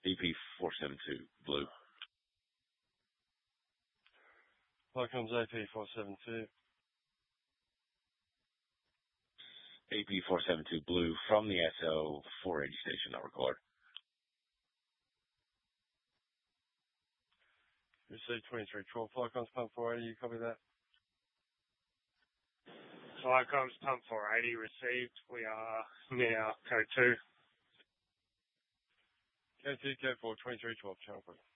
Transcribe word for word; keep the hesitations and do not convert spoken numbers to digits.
A P four seven two, blue. Here comes A P four seven two. A P four seven two, blue, from the S O four eighty station, I'll record. Received twenty-three twelve, Flycom's pump four eighty, you copy that? Flycom's pump four eighty received. We are now code two. Code two, code four, twenty-three twelve, channel three.